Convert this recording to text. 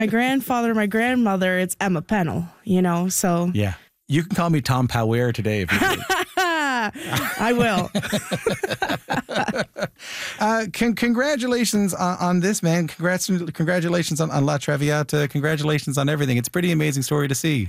my grandfather, my grandmother, it's Emma Pennell, so. Yeah. You can call me Tom Power today if you like. I will. Congratulations on this, man. Congratulations on La Traviata. Congratulations on everything. It's a pretty amazing story to see.